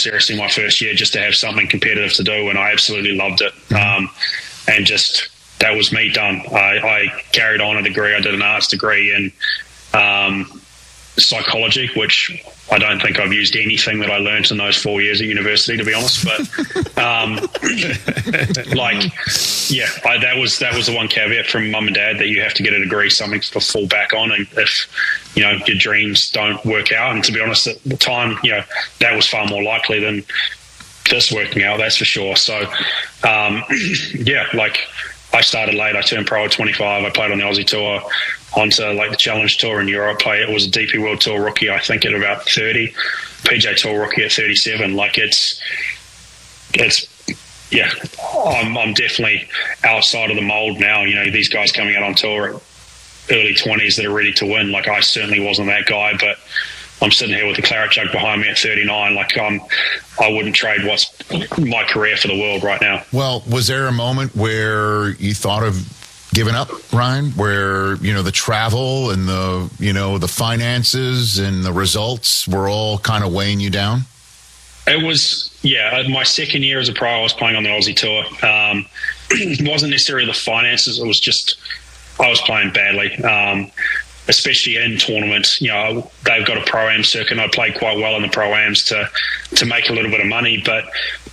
seriously my first year just to have something competitive to do, and I absolutely loved it. And just that was me done. I carried on a degree. I did an arts degree in psychology, which I don't think I've used anything that I learned in those 4 years at university, to be honest. But that was the one caveat from mum and dad, that you have to get a degree, something to fall back on, and if your dreams don't work out. And to be honest, at the time, that was far more likely than this working out, that's for sure. So I started late. I turned pro at 25. I played on the Aussie Tour, onto the Challenge Tour in Europe. It was a DP World Tour rookie, I think, at about 30, PJ Tour rookie at 37. I'm definitely outside of the mold now. These guys coming out on tour at early 20s that are ready to win. I certainly wasn't that guy, but I'm sitting here with a claret jug behind me at 39. I wouldn't trade what's my career for the world right now. Well, was there a moment where you thought of giving up, Ryan, where, the travel and the finances and the results were all kind of weighing you down? It was, my second year as a pro, I was playing on the Aussie Tour. It wasn't necessarily the finances. It was just, I was playing badly. Especially in tournaments, they've got a pro-am circuit, and I played quite well in the pro-ams to make a little bit of money, but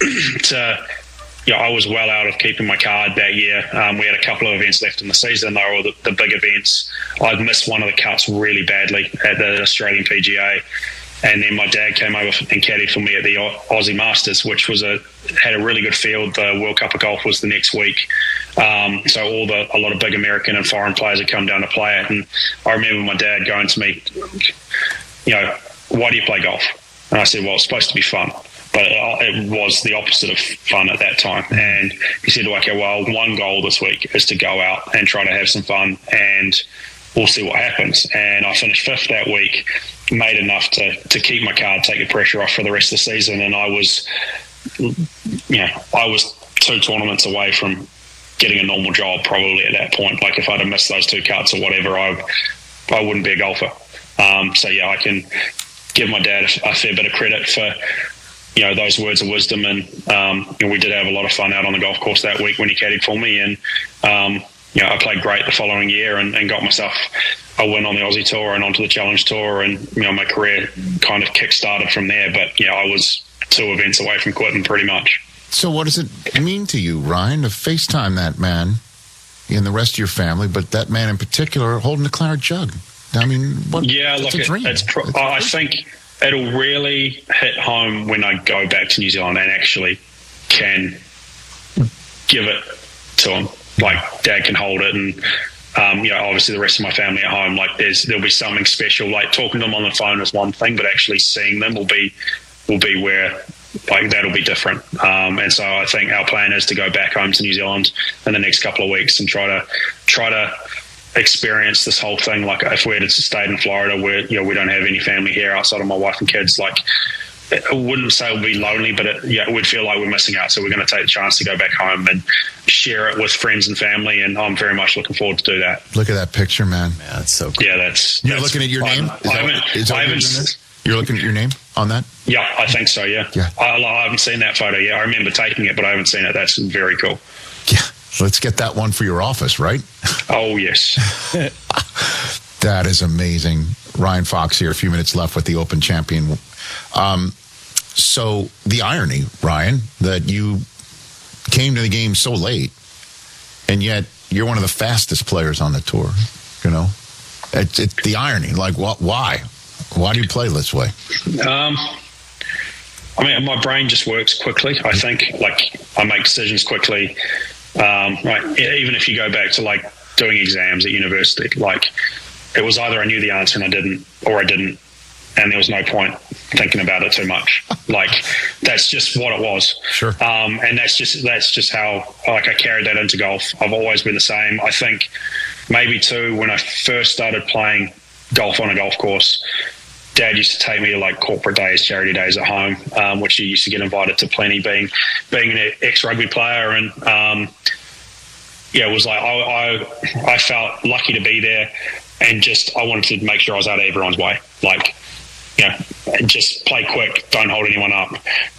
I was well out of keeping my card that year. We had a couple of events left in the season. They were all the big events. I'd missed one of the cuts really badly at the Australian PGA, and then my dad came over and caddied for me at the Aussie Masters, which had a really good field. The World Cup of Golf was the next week. So a lot of big American and foreign players had come down to play it. And I remember my dad going to me, why do you play golf? And I said, well, it's supposed to be fun. But it was the opposite of fun at that time. And he said, okay, well, one goal this week is to go out and try to have some fun, and we'll see what happens. And I finished fifth that week, made enough to keep my card, take the pressure off for the rest of the season. And I was 2 tournaments away from getting a normal job probably at that point. If I'd have missed those 2 cuts or whatever, I wouldn't be a golfer. I can give my dad a fair bit of credit for those words of wisdom, and we did have a lot of fun out on the golf course that week when he caddied for me, and I played great the following year and got myself a win on the Aussie Tour and onto the Challenge Tour, and my career kind of kick-started from there. But I was 2 events away from quitting pretty much. So what does it mean to you, Ryan, to FaceTime that man and the rest of your family, but that man in particular holding the claret jug? I mean, it's a dream. I think it'll really hit home when I go back to New Zealand and actually can give it to him. Dad can hold it, and obviously the rest of my family at home. There'll be something special. Talking to them on the phone is one thing, but actually seeing them will be where that'll be different. And so I think our plan is to go back home to New Zealand in the next couple of weeks and try to experience this whole thing. If we had stayed in Florida, where we don't have any family here outside of my wife and kids, I wouldn't say it would be lonely, but it would feel like we're missing out. So we're going to take the chance to go back home and share it with friends and family, and I'm very much looking forward to do that. Look at that picture, man. Yeah, that's so cool. Yeah, You're looking at your name? You're looking at your name on that? Yeah, I think so, yeah. I haven't seen that photo yet. I remember taking it, but I haven't seen it. That's very cool. Yeah, let's get that one for your office, right? Oh, yes. That is amazing. Ryan Fox here, a few minutes left with the Open champion. So the irony, Ryan, that you came to the game so late, and yet you're one of the fastest players on the tour, It's the irony. Why? Why do you play this way? My brain just works quickly. I think I make decisions quickly. Even if you go back to doing exams at university, it was either I knew the answer and I didn't, or I didn't, and there was no point thinking about it too much. That's just what it was. Sure. And that's just how I carried that into golf. I've always been the same. I think maybe too, when I first started playing golf on a golf course, Dad used to take me to corporate days, charity days at home, which he used to get invited to plenty, being an ex-rugby player. And it was I felt lucky to be there, and I wanted to make sure I was out of everyone's way. Just play quick, don't hold anyone up,